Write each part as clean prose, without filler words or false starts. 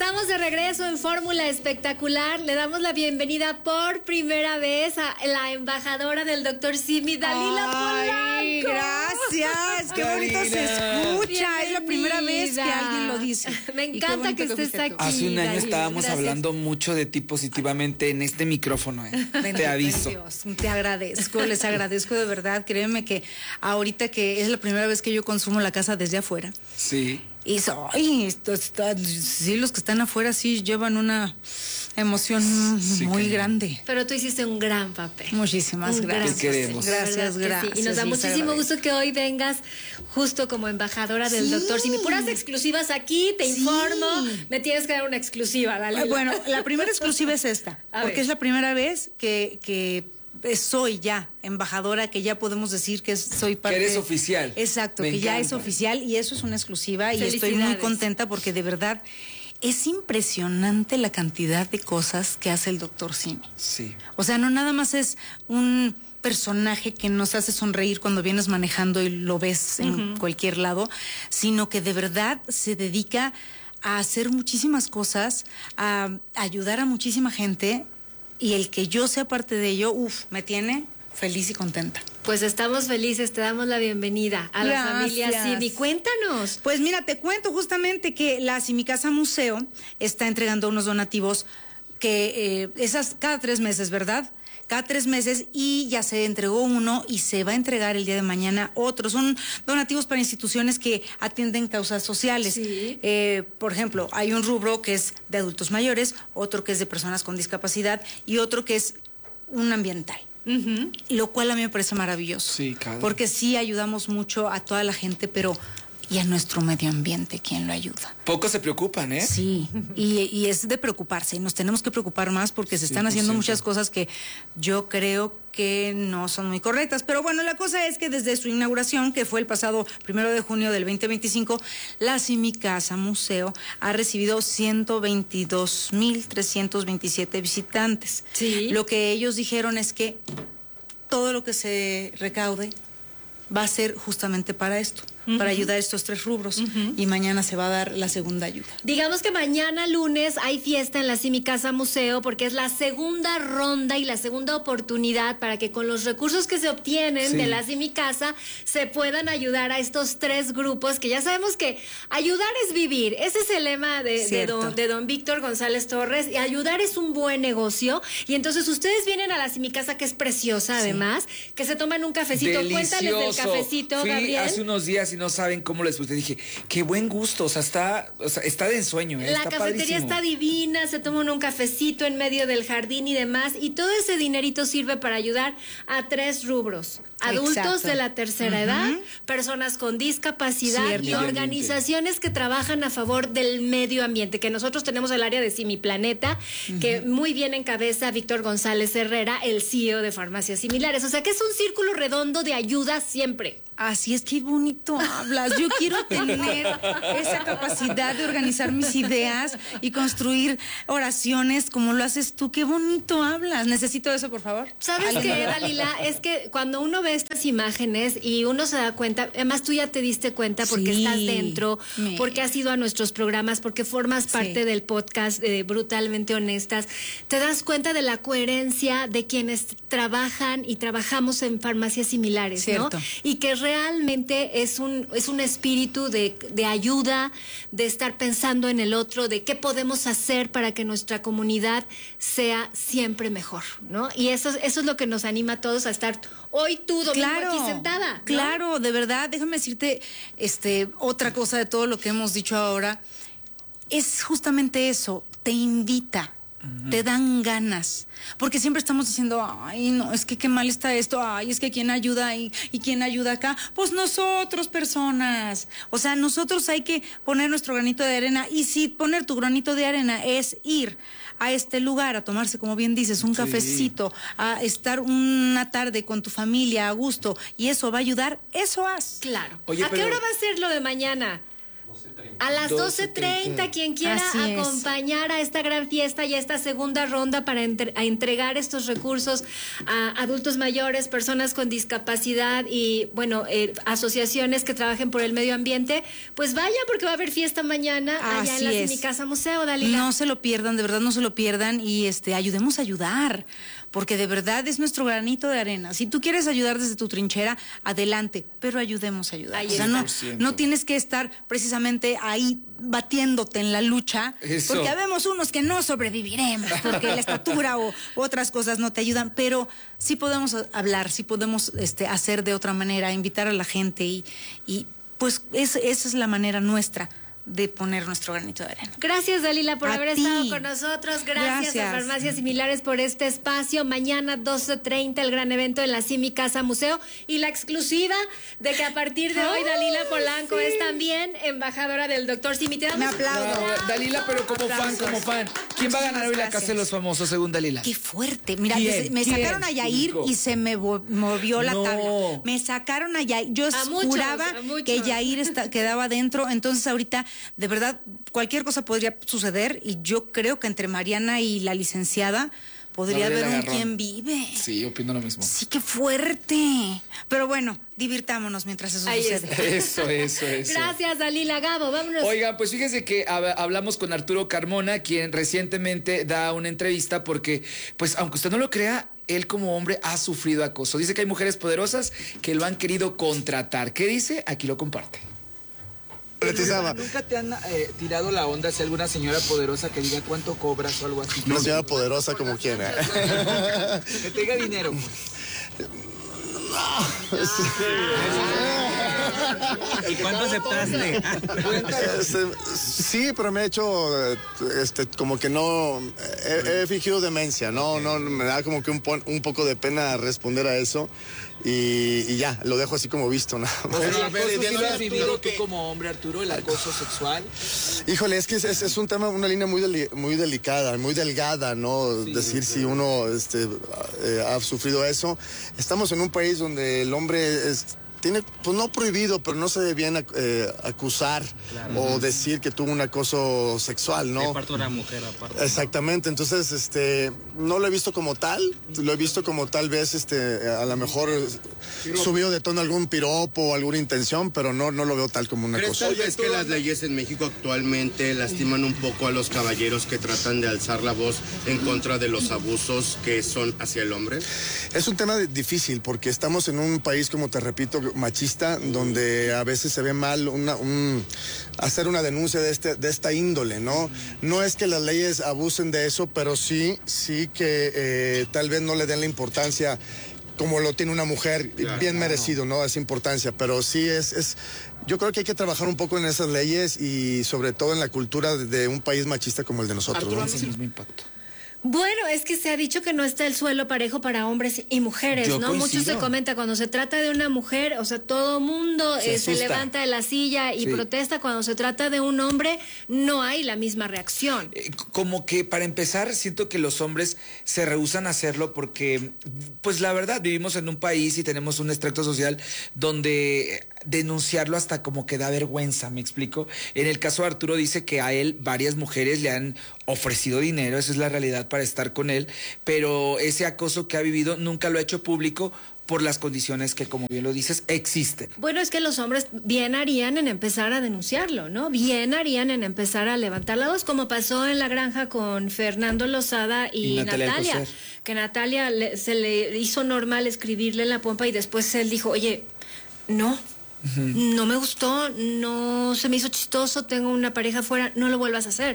Estamos de regreso en Fórmula Espectacular. Le damos la bienvenida por primera vez a la embajadora del Dr. Simi, Dalila Polanco. Gracias, qué bonito se escucha. Bienvenida. Es la primera vez que alguien lo dice. Me encanta que estés aquí. Hace un año Dalila, estábamos hablando mucho de ti positivamente en este micrófono. Te aviso. Dios, te agradezco, les agradezco de verdad. Créeme que ahorita que es la primera vez que yo consumo la casa desde afuera. Sí. Y sí, los que están afuera sí llevan una emoción muy grande. Pero tú hiciste un gran papel. Muchísimas gracias. Te queremos. Gracias. Sí. Y nos da muchísimo gusto que hoy vengas justo como embajadora del Dr. Simi. Puras exclusivas aquí, te informo. Me tienes que dar una exclusiva, Dalila. Bueno, la primera exclusiva es esta, porque es la primera vez que soy ya embajadora, que ya podemos decir que soy parte. Que eres oficial. Exacto, que ya es oficial y eso es una exclusiva y estoy muy contenta porque de verdad es impresionante la cantidad de cosas que hace el Dr. Simi. Sí. O sea, no nada más es un personaje que nos hace sonreír cuando vienes manejando y lo ves en cualquier lado, sino que de verdad se dedica a hacer muchísimas cosas, a ayudar a muchísima gente. Y el que yo sea parte de ello, me tiene feliz y contenta. Pues estamos felices, te damos la bienvenida a la familia Simi. Cuéntanos. Pues mira, te cuento justamente que la Simi Casa Museo está entregando unos donativos que esas cada 3 meses, ¿verdad? Cada 3 meses y ya se entregó uno y se va a entregar el día de mañana otro. Son donativos para instituciones que atienden causas sociales. Sí. Por ejemplo, hay un rubro que es de adultos mayores, otro que es de personas con discapacidad y otro que es un ambiental. Lo cual a mí me parece maravilloso. Sí, claro. Porque sí ayudamos mucho a toda la gente, pero y a nuestro medio ambiente, ¿quién lo ayuda? Pocos se preocupan, ¿eh? Sí, y es de preocuparse, y nos tenemos que preocupar más porque se están haciendo muchas cosas que yo creo que no son muy correctas. Pero bueno, la cosa es que desde su inauguración, que fue el pasado 1 de junio del 2025, la Simi Casa Museo ha recibido 122,327 visitantes. Sí. Lo que ellos dijeron es que todo lo que se recaude va a ser justamente para esto, para ayudar a estos 3 rubros. Y mañana se va a dar la segunda ayuda. Digamos que mañana lunes hay fiesta en la Simi Casa Museo porque es la segunda ronda y la segunda oportunidad para que con los recursos que se obtienen de la Simi Casa se puedan ayudar a estos 3 grupos que ya sabemos que ayudar es vivir. Ese es el lema de don Víctor González Torres, y ayudar es un buen negocio. Y entonces ustedes vienen a la Simi Casa, que es preciosa además, que se toman un cafecito. Delicioso. Cuéntales del cafecito, Fui Gabriel. hace unos días y no saben cómo les gusté. Dije, qué buen gusto, o sea, está de ensueño. La está cafetería padrísimo. está divina, se toman un cafecito en medio del jardín y demás, y todo ese dinerito sirve para ayudar a 3 rubros. Adultos de la tercera edad, personas con discapacidad y organizaciones que trabajan a favor del medio ambiente, que nosotros tenemos el área de Simi Planeta, que muy bien encabeza Víctor González Herrera, el CEO de Farmacias Similares. O sea que es un círculo redondo de ayuda siempre. Así es, qué bonito hablas. Yo quiero tener esa capacidad de organizar mis ideas y construir oraciones como lo haces tú. Qué bonito hablas. Necesito eso, por favor. ¿Sabes qué, Dalila? Es que cuando uno ve estas imágenes y uno se da cuenta, además tú ya te diste cuenta porque estás dentro, porque has ido a nuestros programas, porque formas parte del podcast Brutalmente Honestas, te das cuenta de la coherencia de quienes trabajan y trabajamos en farmacias similares, ¿no? Y que realmente es un espíritu de ayuda, de estar pensando en el otro, de qué podemos hacer para que nuestra comunidad sea siempre mejor, ¿no? Y eso es lo que nos anima a todos a estar hoy tú, domingo, aquí sentada, ¿no? Claro, de verdad, déjame decirte otra cosa de todo lo que hemos dicho ahora. Es justamente eso, te invita. Te dan ganas, porque siempre estamos diciendo, ay, no, es que qué mal está esto, ay, es que quién ayuda y quién ayuda acá. Pues nosotros, personas, o sea, nosotros hay que poner nuestro granito de arena, y si poner tu granito de arena es ir a este lugar a tomarse, como bien dices, un cafecito, a estar una tarde con tu familia a gusto, y eso va a ayudar, eso haz. Claro. Oye, ¿A qué hora va a ser lo de mañana? A las 12:30, quien quiera acompañar a esta gran fiesta y a esta segunda ronda para a entregar estos recursos a adultos mayores, personas con discapacidad y, bueno, asociaciones que trabajen por el medio ambiente, pues vaya, porque va a haber fiesta mañana allá en la Semicasa Museo, Dalila. No se lo pierdan, de verdad no se lo pierdan y ayudemos a ayudar, porque de verdad es nuestro granito de arena. Si tú quieres ayudar desde tu trinchera, adelante, pero ayudemos a ayudar. O sea, no tienes que estar precisamente ahí batiéndote en la lucha, porque habemos unos que no sobreviviremos, porque la estatura u otras cosas no te ayudan, pero sí podemos hablar, sí podemos hacer de otra manera, invitar a la gente y pues esa es la manera nuestra de poner nuestro granito de arena. Gracias, Dalila, por haber estado con nosotros. Gracias a Farmacias Similares por este espacio. Mañana 12:30 el gran evento en la Semicasa Museo y la exclusiva de que a partir de hoy Dalila Polanco es también embajadora del Dr. Simi. Me aplaudo. Dalila, pero como fan. ¿Quién va a ganar hoy la Casa de los Famosos según Dalila? Qué fuerte. Mira, me sacaron a Yair y se me movió la tabla. Me sacaron a Yair. Yo juraba que Yair quedaba dentro. Entonces ahorita, de verdad, cualquier cosa podría suceder y yo creo que entre Mariana y la licenciada podría haber un quién vive. Sí, opino lo mismo. Sí, qué fuerte. Pero bueno, divirtámonos mientras eso sucede. Eso. Gracias, Dalila. Gabo, vámonos. Oigan, pues fíjense que hablamos con Arturo Carmona, quien recientemente da una entrevista porque, pues, aunque usted no lo crea, él como hombre ha sufrido acoso. Dice que hay mujeres poderosas que lo han querido contratar. ¿Qué dice? Aquí lo comparte. ¿Nunca te han tirado la onda si alguna señora poderosa que diga cuánto cobras o algo así? Una señora poderosa como quién, Que tenga dinero. ¿Y cuánto aceptaste? Sí, pero me he hecho como que no he fingido demencia, no me da como que un poco de pena responder a eso y ya, lo dejo así como visto, ¿no? ¿El acoso sí lo has vivido tú como hombre, Arturo, el acoso sexual? Híjole, es que es un tema, una línea muy delicada, muy delgada, ¿no? Sí, decir si uno ha sufrido eso. Estamos en un país donde el hombre tiene, pues no prohibido, pero no se debe bien acusar o decir que tuvo un acoso sexual, ¿no? De parte de una mujer, aparte. Exactamente, entonces, no lo he visto como tal, lo he visto como tal vez, a lo mejor subido de tono algún piropo o alguna intención, pero no lo veo tal como un acoso. ¿Crees tal vez que las leyes en México actualmente lastiman un poco a los caballeros que tratan de alzar la voz en contra de los abusos que son hacia el hombre? Es un tema difícil porque estamos en un país, como te repito, machista, donde a veces se ve mal hacer una denuncia de esta índole, ¿no? No es que las leyes abusen de eso, pero sí que tal vez no le den la importancia como lo tiene una mujer, bien merecido, ¿no? Esa importancia, pero sí yo creo que hay que trabajar un poco en esas leyes y sobre todo en la cultura de un país machista como el de nosotros. Arturo, ¿no? el mismo impacto. Bueno, es que se ha dicho que no está el suelo parejo para hombres y mujeres, Yo ¿no? coincido. Mucho se comenta cuando se trata de una mujer, o sea, todo mundo se levanta de la silla y protesta. Cuando se trata de un hombre, no hay la misma reacción. Como que para empezar, siento que los hombres se rehúsan a hacerlo porque, pues la verdad, vivimos en un país y tenemos un extracto social donde denunciarlo hasta como que da vergüenza, ¿me explico? En el caso de Arturo dice que a él varias mujeres le han ofrecido dinero, esa es la realidad, para estar con él, pero ese acoso que ha vivido nunca lo ha hecho público por las condiciones que, como bien lo dices, existen. Bueno, es que los hombres bien harían en empezar a denunciarlo, ¿no? Bien harían en empezar a levantar la voz, como pasó en La Granja con Fernando Lozada y Natalia. Que Natalia se le hizo normal escribirle en la pompa y después él dijo, oye, no me gustó, no se me hizo chistoso, tengo una pareja afuera, no lo vuelvas a hacer.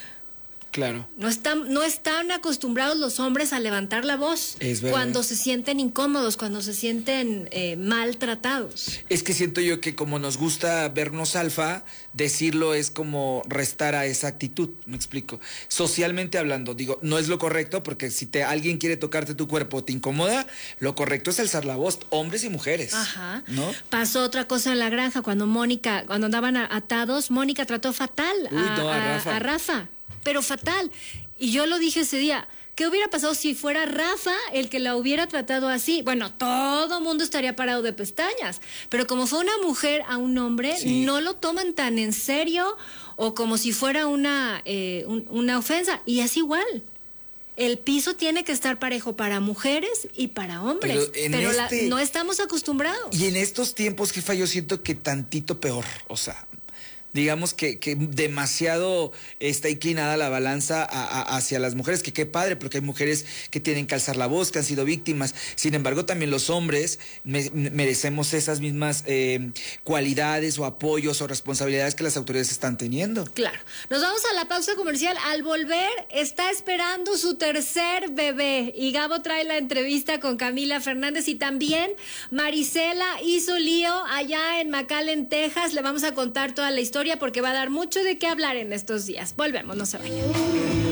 Claro. No están acostumbrados los hombres a levantar la voz cuando se sienten incómodos, cuando se sienten maltratados. Es que siento yo que como nos gusta vernos alfa, decirlo es como restar a esa actitud, me explico. Socialmente hablando, digo, no es lo correcto porque si alguien quiere tocarte tu cuerpo, te incomoda, lo correcto es alzar la voz, hombres y mujeres. Ajá. ¿No? Pasó otra cosa en La Granja cuando andaban atados, Mónica trató fatal a Rafa. Pero fatal. Y yo lo dije ese día, ¿qué hubiera pasado si fuera Rafa el que la hubiera tratado así? Bueno, todo mundo estaría parado de pestañas, pero como fue una mujer a un hombre, no lo toman tan en serio o como si fuera una ofensa, y es igual. El piso tiene que estar parejo para mujeres y para hombres, pero no estamos acostumbrados. Y en estos tiempos, jefa, yo siento que tantito peor, o sea, digamos que demasiado está inclinada la balanza hacia las mujeres, que qué padre, porque hay mujeres que tienen que alzar la voz, que han sido víctimas. Sin embargo, también los hombres merecemos esas mismas cualidades o apoyos o responsabilidades que las autoridades están teniendo. Claro. Nos vamos a la pausa comercial. Al volver, está esperando su tercer bebé. Y Gabo trae la entrevista con Camila Fernández, y también Marisela hizo lío allá en McAllen, Texas. Le vamos a contar toda la historia porque va a dar mucho de qué hablar en estos días. Volvemos, no se vayan.